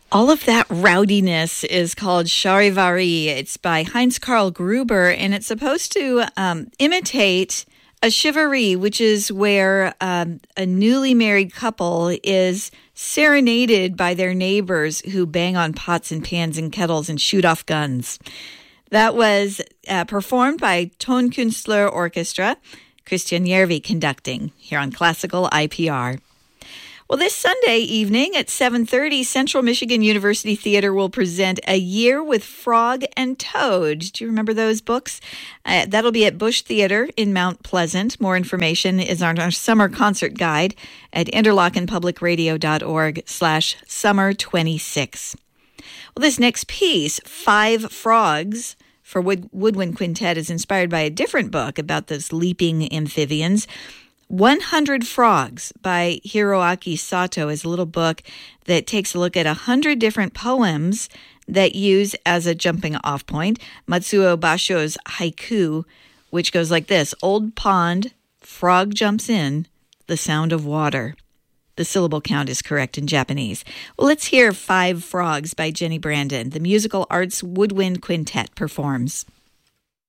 All of that rowdiness is called charivari. It's by Heinz Karl Gruber, and it's supposed to imitate a chivaree, which is where a newly married couple is serenaded by their neighbors who bang on pots and pans and kettles and shoot off guns. That was performed by Tonkünstler Orchestra, Christian Järvi conducting here on Classical IPR. Well, this Sunday evening at 7:30, Central Michigan University Theater will present A Year with Frog and Toad. Do you remember those books? That'll be at Bush Theater in Mount Pleasant. More information is on our summer concert guide at interlochenpublicradio.org/summer26. Well, this next piece, Five Frogs for Woodwind Quintet, is inspired by a different book about those leaping amphibians. 100 Frogs by Hiroaki Sato is a little book that takes a look at 100 different poems that use as a jumping off point Matsuo Basho's haiku, which goes like this: Old pond, frog jumps in, the sound of water. The syllable count is correct in Japanese. Well, let's hear Five Frogs by Jenny Brandon. The Musical Arts Woodwind Quintet performs.